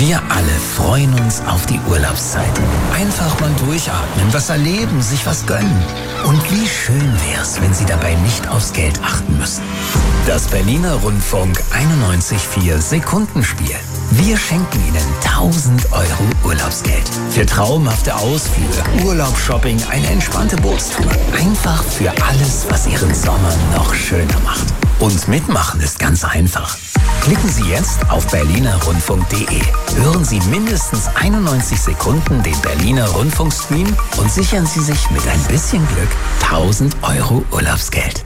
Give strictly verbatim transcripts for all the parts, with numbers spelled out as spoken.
Wir alle freuen uns auf die Urlaubszeit. Einfach mal durchatmen, was erleben, sich was gönnen. Und wie schön wär's, wenn Sie dabei nicht aufs Geld achten müssen. Das Berliner Rundfunk einundneunzig Komma vier Sekundenspiel. Wir schenken Ihnen tausend Euro Urlaubsgeld. Für traumhafte Ausflüge, Urlaubsshopping, eine entspannte Bootstour. Einfach für alles, was Ihren Sommer noch schöner macht. Und mitmachen ist ganz einfach. Klicken Sie jetzt auf berliner rundfunk punkt de. Hören Sie mindestens einundneunzig Sekunden den Berliner Rundfunkstream und sichern Sie sich mit ein bisschen Glück tausend Euro Urlaubsgeld.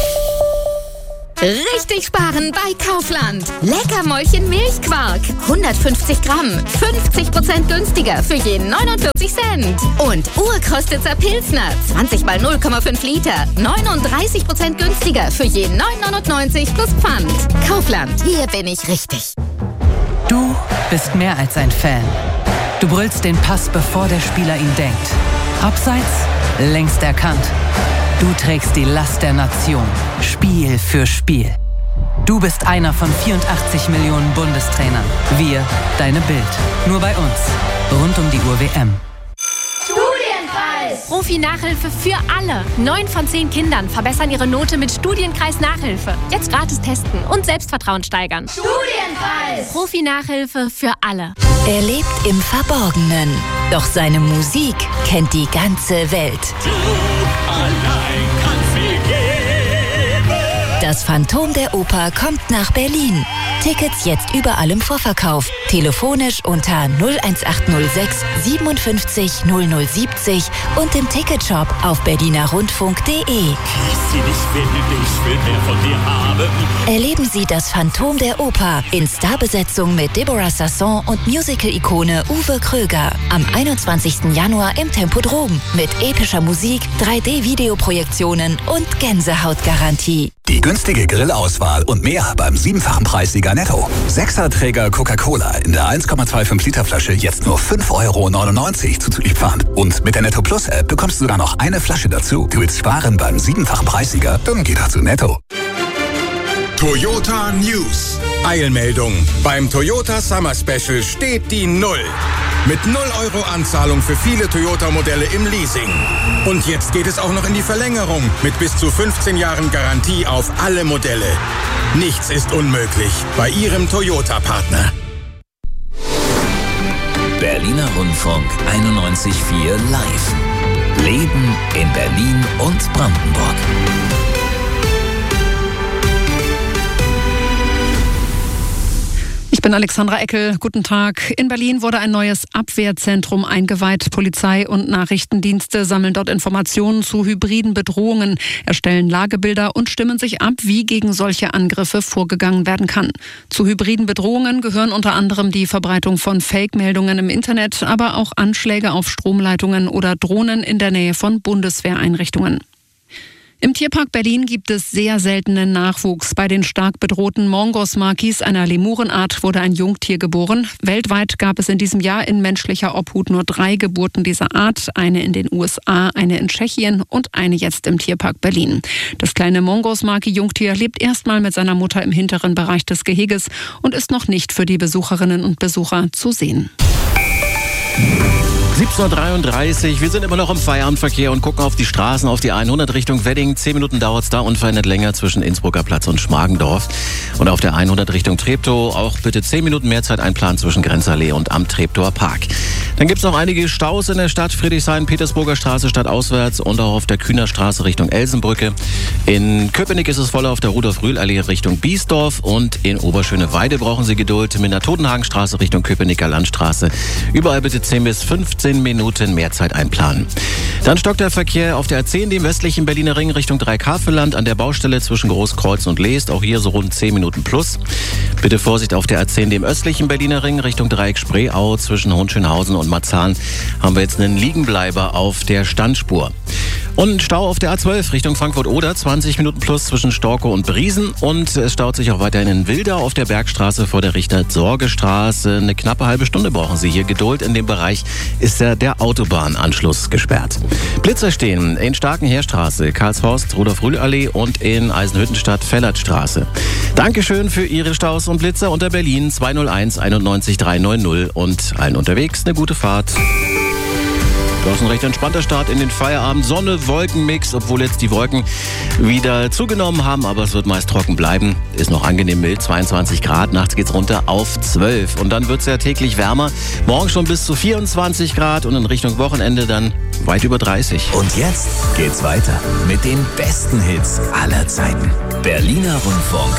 Richtig sparen bei Kaufland. Leckermäulchen Milchquark. hundertfünfzig Gramm. fünfzig Prozent günstiger für jeden neunundvierzig Cent. Und Urkrostitzer Pilsner. zwanzig mal null Komma fünf Liter. neununddreißig Prozent günstiger für jeden neun neunundneunzig plus Pfand. Kaufland. Hier bin ich richtig. Du bist mehr als ein Fan. Du brüllst den Pass, bevor der Spieler ihn denkt. Abseits längst erkannt. Du trägst die Last der Nation, Spiel für Spiel. Du bist einer von vierundachtzig Millionen Bundestrainern. Wir, deine Bild. Nur bei uns. Rund um die Uhr W M. Studienkreis! Profi-Nachhilfe für alle. Neun von zehn Kindern verbessern ihre Note mit Studienkreis-Nachhilfe. Jetzt gratis testen und Selbstvertrauen steigern. Studienkreis! Profi-Nachhilfe für alle. Er lebt im Verborgenen. Doch seine Musik kennt die ganze Welt. Du allein kannst sie geben. Das Phantom der Oper kommt nach Berlin. Tickets jetzt überall im Vorverkauf. Telefonisch unter null eins acht null sechs siebenundfünfzig null null siebzig und im Ticketshop auf berliner rundfunk punkt de. Kiss sie nicht, will ich will mehr von dir haben. Erleben Sie das Phantom der Oper in Starbesetzung mit Deborah Sasson und Musical-Ikone Uwe Kröger. Am einundzwanzigsten Januar im Tempodrom mit epischer Musik, drei D-Videoprojektionen und Gänsehautgarantie. Die günstige Grillauswahl und mehr beim siebenfachen Preissieger Netto. Sechserträger Coca-Cola in der eins Komma fünfundzwanzig Liter Flasche jetzt nur fünf Euro neunundneunzig zuzüglich Pfand. Und mit der Netto Plus App bekommst du sogar noch eine Flasche dazu. Du willst sparen beim siebenfachen Preissieger? Dann geh doch zu Netto. Toyota News. Eilmeldung. Beim Toyota Summer Special steht die Null. Mit null Euro Anzahlung für viele Toyota-Modelle im Leasing. Und jetzt geht es auch noch in die Verlängerung mit bis zu fünfzehn Jahren Garantie auf alle Modelle. Nichts ist unmöglich bei Ihrem Toyota-Partner. Berliner Rundfunk einundneunzig Komma vier live. Leben in Berlin und Brandenburg. Ich bin Alexandra Eckel. Guten Tag. In Berlin wurde ein neues Abwehrzentrum eingeweiht. Polizei und Nachrichtendienste sammeln dort Informationen zu hybriden Bedrohungen, erstellen Lagebilder und stimmen sich ab, wie gegen solche Angriffe vorgegangen werden kann. Zu hybriden Bedrohungen gehören unter anderem die Verbreitung von Fake-Meldungen im Internet, aber auch Anschläge auf Stromleitungen oder Drohnen in der Nähe von Bundeswehreinrichtungen. Im Tierpark Berlin gibt es sehr seltenen Nachwuchs. Bei den stark bedrohten Mongos-Makis, einer Lemurenart, wurde ein Jungtier geboren. Weltweit gab es in diesem Jahr in menschlicher Obhut nur drei Geburten dieser Art. Eine in den U S A, eine in Tschechien und eine jetzt im Tierpark Berlin. Das kleine Mongos-Maki-Jungtier lebt erstmal mit seiner Mutter im hinteren Bereich des Geheges und ist noch nicht für die Besucherinnen und Besucher zu sehen. siebzehn Uhr dreiunddreißig, wir sind immer noch im Feierabendverkehr und gucken auf die Straßen, auf die hundert Richtung Wedding. Zehn Minuten dauert es da, unverändert länger zwischen Innsbrucker Platz und Schmargendorf. Und auf der hundert Richtung Treptow auch bitte zehn Minuten mehr Zeit einplanen zwischen Grenzallee und am Treptower Park. Dann gibt es noch einige Staus in der Stadt. Friedrichshain, Petersburger Straße stadtauswärts und auch auf der Kühnerstraße Richtung Elsenbrücke. In Köpenick ist es voller auf der Rudolf-Rühl-Allee Richtung Biesdorf und in Oberschöneweide brauchen Sie Geduld mit der Totenhagenstraße Richtung Köpenicker Landstraße. Überall bitte zehn bis fünfzehn Minuten mehr Zeit einplanen. Dann stockt der Verkehr auf der A zehn, dem westlichen Berliner Ring Richtung Dreikafelland an der Baustelle zwischen Großkreuz und Leest. Auch hier so rund zehn Minuten plus. Bitte Vorsicht auf der A zehn, dem östlichen Berliner Ring Richtung Dreieck Spreeau zwischen Hohenschönhausen und Marzahn haben wir jetzt einen Liegenbleiber auf der Standspur. Und Stau auf der A zwölf Richtung Frankfurt-Oder, zwanzig Minuten plus zwischen Storkow und Briesen. Und es staut sich auch weiterhin in Wildau auf der Bergstraße vor der Richter-Sorge-Straße. Eine knappe halbe Stunde brauchen Sie hier Geduld. In dem Bereich ist ja der Autobahnanschluss gesperrt. Blitzer stehen in Starkenheerstraße, Karlshorst, Rudolf-Rühl-Allee und in Eisenhüttenstadt, Fellertstraße. Dankeschön für Ihre Staus und Blitzer unter Berlin zwei null eins einundneunzig dreihundert und allen unterwegs eine gute Fahrt. Draußen ein recht entspannter Start in den Feierabend. Sonne, Wolkenmix, obwohl jetzt die Wolken wieder zugenommen haben, aber es wird meist trocken bleiben. Ist noch angenehm mild, zweiundzwanzig Grad. Nachts geht's runter auf zwölf. Und dann wird's ja täglich wärmer. Morgen schon bis zu vierundzwanzig Grad und in Richtung Wochenende dann weit über dreißig. Und jetzt geht's weiter mit den besten Hits aller Zeiten. Berliner Rundfunk.